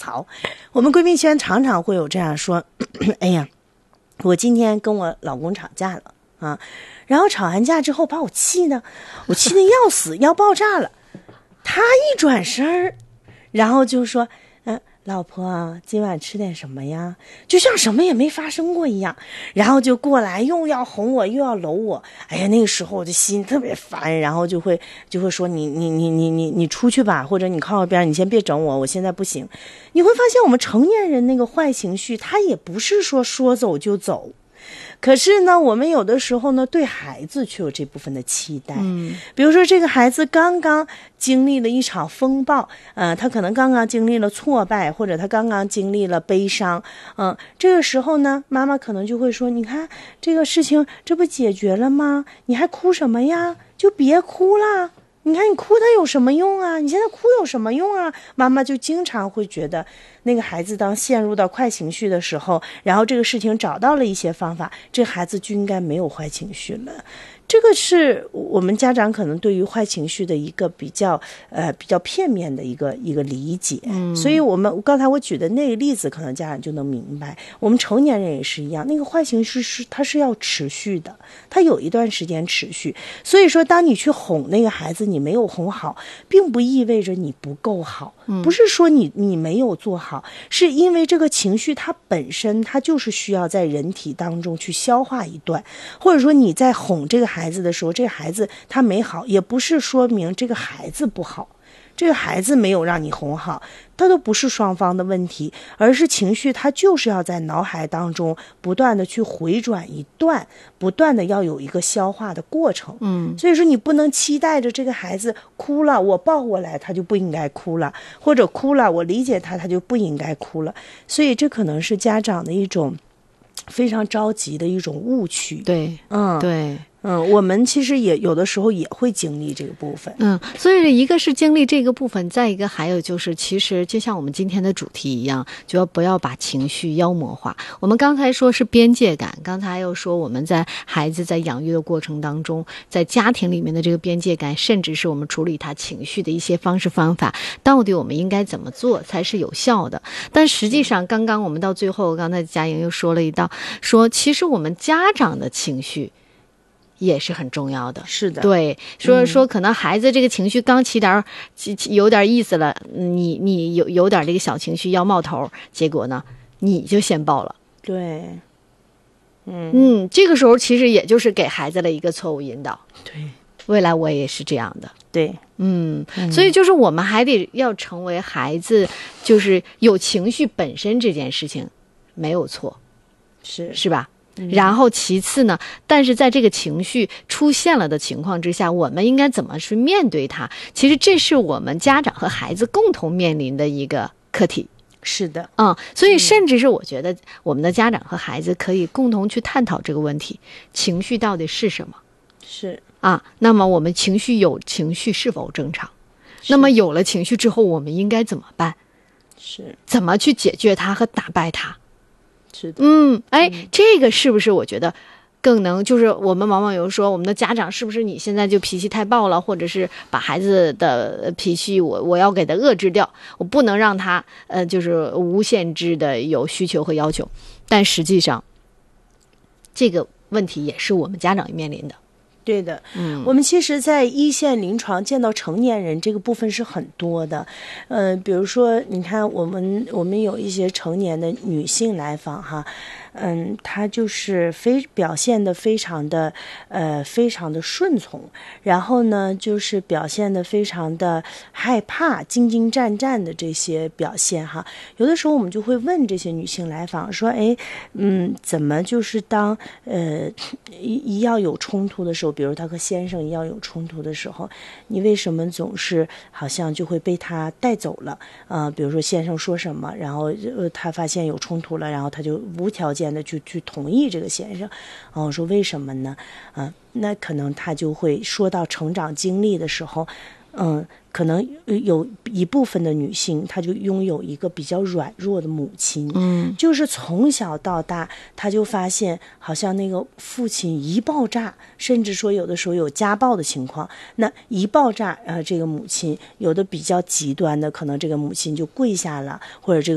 好。我们闺蜜圈常常会有这样说，哎呀，我今天跟我老公吵架了啊，然后吵完架之后把我气的要死，要爆炸了。他一转身然后就说老婆今晚吃点什么呀，就像什么也没发生过一样，然后就过来又要哄我又要搂我。哎呀，那个时候我的心特别烦，然后就会说你出去吧，或者你靠边，你先别整我，我现在不行。你会发现我们成年人那个坏情绪他也不是说走就走，可是呢我们有的时候呢对孩子却有这部分的期待。比如说这个孩子刚刚经历了一场风暴，他可能刚刚经历了挫败，或者他刚刚经历了悲伤，这个时候呢妈妈可能就会说，你看这个事情这不解决了吗？你还哭什么呀？就别哭了，你看你哭它有什么用啊？你现在哭有什么用啊？妈妈就经常会觉得那个孩子当陷入到坏情绪的时候，然后这个事情找到了一些方法，这孩子就应该没有坏情绪了。这个是我们家长可能对于坏情绪的一个比较片面的一个理解。所以刚才我举的那个例子可能家长就能明白，我们成年人也是一样，那个坏情绪它是要持续的，它有一段时间持续。所以说当你去哄那个孩子，你没有哄好，并不意味着你不够好，不是说你没有做好，是因为这个情绪它本身它就是需要在人体当中去消化一段，或者说你在哄这个孩子的时候，这个孩子他没好，也不是说明这个孩子不好，这个孩子没有让你哄好，它都不是双方的问题，而是情绪它就是要在脑海当中不断的去回转一段，不断的要有一个消化的过程。所以说你不能期待着这个孩子哭了我抱过来他就不应该哭了，或者哭了我理解他就不应该哭了。所以这可能是家长的一种非常着急的一种误区。 对，对。 我们其实也有的时候也会经历这个部分。 所以一个是经历这个部分，再一个还有就是其实就像我们今天的主题一样，就不要把情绪妖魔化。我们刚才说是边界感，刚才又说我们在孩子在养育的过程当中，在家庭里面的这个边界感，甚至是我们处理他情绪的一些方式方法，到底我们应该怎么做才是有效的。但实际上刚刚我们到最后，刚才佳莹又说了一道，说其实我们家长的情绪也是很重要的。 是的， 对，说可能孩子这个情绪刚起点有点意思了，你有点这个小情绪要冒头，结果呢你就先爆了。 对， 这个时候其实也就是给孩子的一个错误引导。 对， 未来我也是这样的。 对， 所以就是我们还得要成为孩子，就是有情绪本身这件事情没有错，是吧？然后其次呢，但是在这个情绪出现了的情况之下，我们应该怎么去面对它？其实这是我们家长和孩子共同面临的一个课题。 是的， 所以甚至是我觉得我们的家长和孩子可以共同去探讨这个问题：情绪到底是什么？ 是那么我们有情绪是否正常？那么有了情绪之后，我们应该怎么办？ 是怎么去解决它和打败它？ 是的， 这个是不是我觉得更能，就是我们往往有说我们的家长是不是你现在就脾气太暴了，或者是把孩子的脾气我要给他遏制掉，我不能让他就是无限制的有需求和要求。但实际上这个问题也是我们家长面临的。 对的，我们其实在一线临床见到成年人这个部分是很多的，比如说你看我们有一些成年的女性来访哈，她就是表现的非常的顺从，然后呢就是表现的非常的害怕、惊惊战战的这些表现哈。有的时候我们就会问这些女性来访说，怎么就是当一要有冲突的时候，比如她和先生一要有冲突的时候，你为什么总是好像就会被他带走了？比如说先生说什么，然后他发现有冲突了，然后他就无条件的去同意这个先生。我说为什么呢？那可能他就会说到成长经历的时候，可能有一部分的女性她就拥有一个比较软弱的母亲，就是从小到大她就发现好像那个父亲一爆炸，甚至说有的时候有家暴的情况，那一爆炸这个母亲有的比较极端的，可能这个母亲就跪下了，或者这个